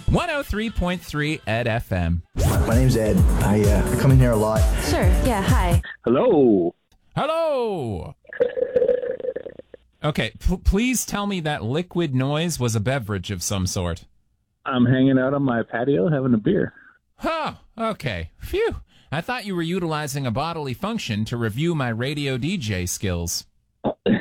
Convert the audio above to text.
103.3 Ed FM. My name's Ed. I come in here a lot. Sure, yeah, hi. Hello. Hello! Okay, please tell me that liquid noise was a beverage of some sort. I'm hanging out on my patio having a beer. Oh, okay. Phew. I thought you were utilizing a bodily function to review my radio DJ skills.